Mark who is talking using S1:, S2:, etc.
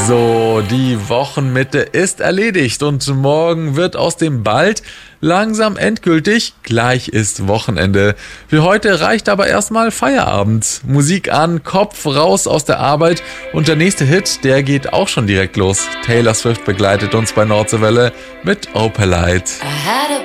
S1: So, die Wochenmitte ist erledigt und morgen wird aus dem bald langsam endgültig gleich ist Wochenende. Für heute reicht aber erstmal Feierabend. Musik an, Kopf raus aus der Arbeit und der nächste Hit, der geht auch schon direkt los. Taylor Swift begleitet uns bei Nordsee Welle mit Opalite.